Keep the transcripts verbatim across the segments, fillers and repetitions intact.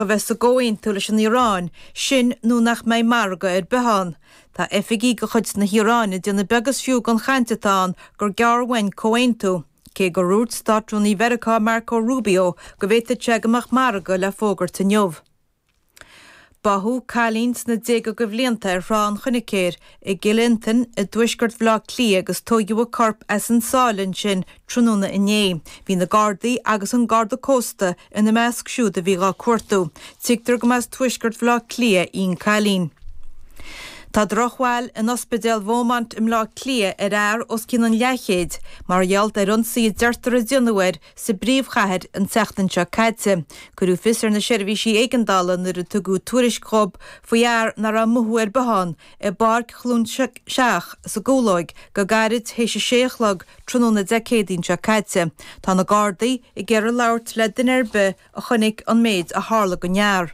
bheits a ggóin tú leis an Iorán, sin nó nach mé marga ar behan. Tá effigí go chuid na Hiráine duna begus fiú gan chaintetán gur gearhain cóin tú. Cé go rút statrún í Verica Marco Rubio go bhéta teagamach marga le fógar ta neomh. Bahú cálíns na déga go bhlianta ar rán chunicéir i gilintan i dúisgurt bhlá clí agus tógiú a corp as an sáilin sin trúna iné. Bhí na Gardaí agus an Garda Costa ina measc siúd a bhí gá cuartú. Tigtar go meas tuisgurt bhlá clí ín cálín. Tá drochháil in ospidéal bhómant im lá clia ar air os cin an leichéid, mar ghealt ar runsaí deirtar a dionúir sa bríomhchaid an teachtain seo caite. Gurú fisar na seirbhísí éigeandála nuair a tugadh tuairiscób faoiar nar a muthúir behan i barc chlún seach sa ggóláig go gairid hééis sé séachlag trúna decéadín seo caite. Tá na Gardaí i gceir labhairt le den airbe a chunig an méid a hála go near.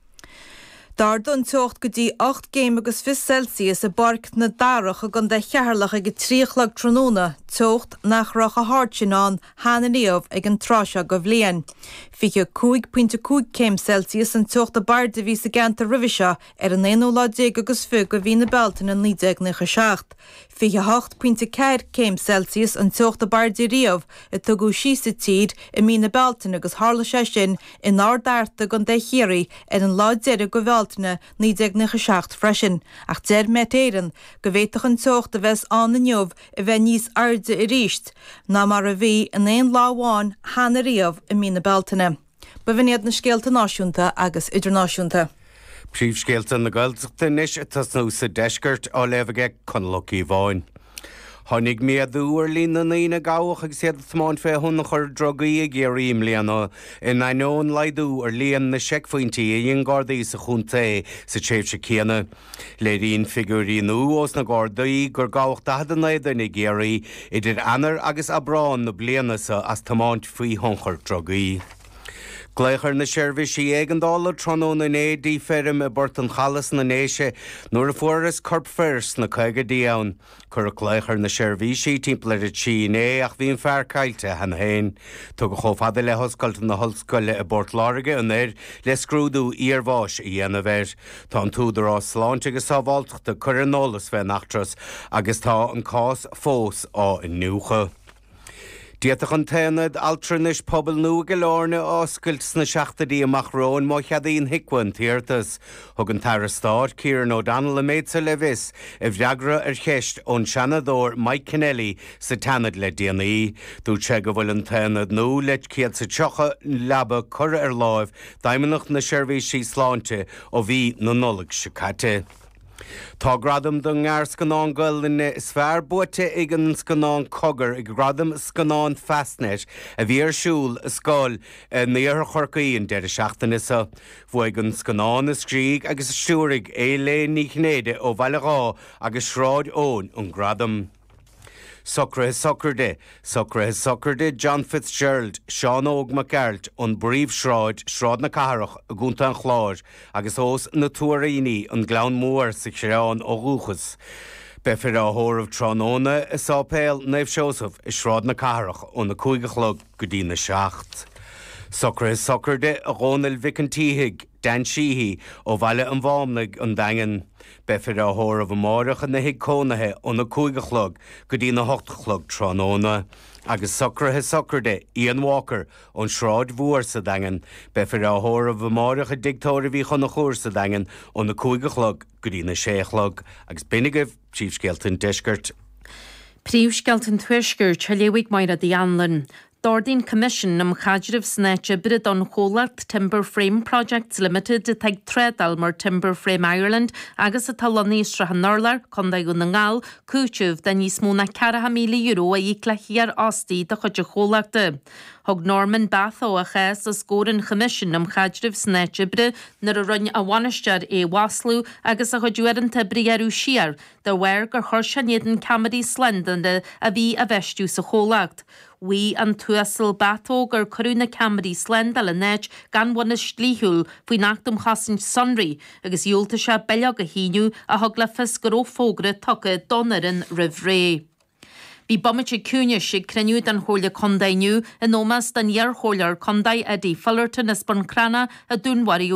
Darda an teocht go dtí ácht géim agus fis Celsius a barc na darach a gan de chearlach ag tríochlag tróna, teocht nach rach a háirtsinán hánaíomh ag an tráise go bhléan. Fiche cúig puinte cúig céim Celsius an teocht a barda ví sa ganta rivisha ar an éonú lá déag agus fu go bhí na beltain an lídeag na seacht. Fiche hacht puinte ceir céim Celsius an teocht a barda riamh a tugu sísa tíd i mí na beltain agus hála sé sin in árdarta gan de chéirí ar an lá déire go bhel ní deag na seacht freisin, ach deir met éireann go bhéiteach an teocht a bheits an na neomh a bheith níos airde i ríist, ná mar a bhí in éon láháin hána riamh i mí na beltaine. Ba bhíad na scéalta náisiúnta agus idirnáisiúnta. Príomhscéalta na Gaeltachta níos tas nó sa deisgurt á leibhige chunlaí bháin. Honnig mé dúar lína ína gáach ag séad tmáin fé hunna chur drogaí a géiríim líana in ainón leidú ar líon na seicfuintí a dhéon Gardaí sa chunta sa tréimh se céanna. Léiríonn figuríonú os na Gardaí gur gáach dahadannéidir na géirí idir anar agus abrán na blianasa as tamáint faoi honchar drogaí. Gléachar na seirbhísí éigeandála tróna édí ferrim a bort an chalas na néise nuair a furas corp firs na caigadí ann. Cur a gléachar na seirbhísí timpplair a tí é ach bhíon fear cailte han hain. Tu go chomhfada le hoscailte na hoscaile a bort láige an éir le scrúdú íarmháis i dhéanamhéir. Tá an túidir á sláinte agus sábháilteachta cur an nólas bheith nachtras agus tá an cás fós á in nucha. Dietach an tainad altranis pobl nu go lárna oscailt sna seachtaí amach rón má cheadaíon hicwan tíirtas. Thug an tarastáid Kieran O'Donnell a méid sa levis i bhreagra ar cheist ón seanadóir Mike Kennelly sa tanad le D N I. Dúirt sé go bhfuil an tainad nó leit ciad sa teocha leaba cur ar láimh daimimeach na seirbhísí sláinte ó bhí na nullag se caite. Tá gradam don ngar scanán goilne sfear buite ag an scanán cogar ag gradam scanán fastnet a bhí ar siúl a scáil níor chorcaíon de a seachtainisa. Bhuaig an scanán is scríg agus siúrig é le ní chnéide ó bhealagá agus sráid ón an gradam. Soccer soccer de, soccer soccer de John Fitzgerald, Sean Og McGarrett, an bríomh shráid, shráid na caharach, a gúnta an chláir, agus os na tuaríní an glán mór sa chreán ó rúchas. Befir a hóramh tróna is ápéil Naomh Seosamh is shráid na caharach ón na cúigechlog go dtí na seacht. Soccer soccer de a ghónal vicantíhig, Dan Sheehy ó bhaile an bhámnaigh an dagan. Befir a hóramh amárach na hiig cónathe ón na cúigechlog go dtí na hochtachlog tróna. Agus soccer soccer de Ian Walker ón shráid mhuar sa dagan. Befir a hóramh amárach a dictóir bhí chun na chóir sa dagan ón na cúigechlog go dtí na séachlog agus binigah príomhscéalta deisgurt. Príomhscéalta tuaisgur teléigh mair a dhéanlann. Dordín Commission am chaidirh snéite brid an cholacht Timber Frame Projects Limited de teag tredal mar Timber Frame Ireland agus a talaníostra an norlar chunda go na ngáil cúteamh den níos mó na ceatha míle euro a íclachiar ástí de chuide cholachta. Thug Norman Bath ó a chés a scóran Commission am chaidirh snéite brid nar a runn a bhainistear é Waslú agus a chuidúaranta briarú siar de bhhair gur chuir seanéan Camadí slendande a bhí a bheistú sa cholacht. We an tuasal bató gur corúna Camadí slendal a néid gan bhaine slíthúil faoi nachtum chasan sunraí agus dúilta se beag a híniu a thug le fis go ó fógra tucha donar in rih ré. Bhí bommite cúne si creniu an hóla condainiu in nómas den dhearchólar condai a dí Fullerton is bon crana a dúnwarí